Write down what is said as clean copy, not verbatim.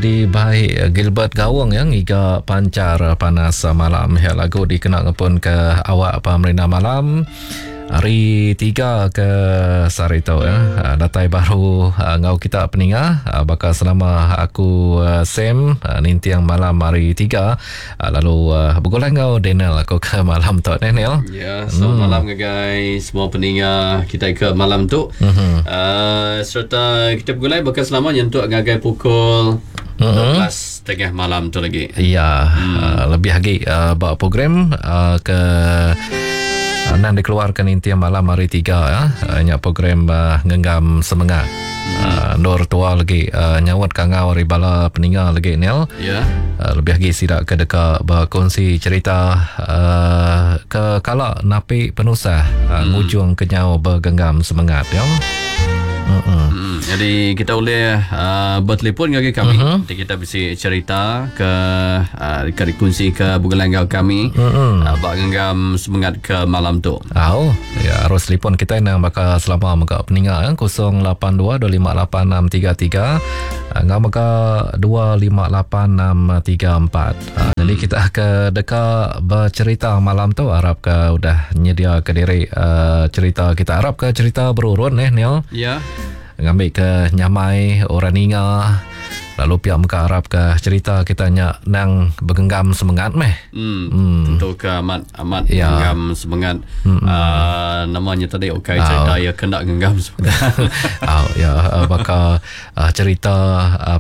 di baik Gilbert Gawang yang iga pancar panas malam ya lagu dikenal pun ke awak pemerintah malam hari 3 ke Sarito ya. Datai baru ngau kita peninga bakal selama aku Sam nintiang malam hari 3 lalu bergolak ngau Daniel aku ke malam tu Daniel. Ya, malam guys, semua peninga kita ke malam tu. Serta kita bergolak bakal selama nyentuh ngagai pukul 12:30 malam tu lagi. Ya, lebih lagi bawa program ke nan dikeluarkan intian malam hari 3 ya. Nya program ngenggam semangat. Nur tua lagi nyawat kangau ribala peninga lagi Nel. Ya. Lebih lagi sidak ke dekat berkongsi cerita ke kala napi penusah ngujung kenyau bergenggam semangat ya. Jadi kita boleh bertelefon dengan kami. Nanti kita bisa cerita ke dikongsi ke buku kami. Bak genggam semangat ke malam tu. Ya harus telefon kita yang bakal selama maka peninga 082-258-633 ngah maka 258-634. Jadi kita ke dekat bercerita malam tu harap ke udah nyedia ke diri cerita kita harap ke cerita berurun Neil. Ya. Ngambil ke nyamai orang ninga lalu pihak muka Arab ke cerita kita nang bergenggam semangat meh. Tentu ke amat ya. Genggam semangat. Namanya tadi cerita ya kena genggam semangat. Ya bakal cerita